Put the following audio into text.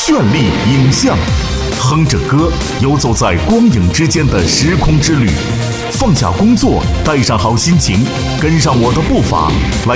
绚丽影像，哼着歌，游走在光影之间的时空之旅。放下工作，带上好心情，跟上我的步伐，来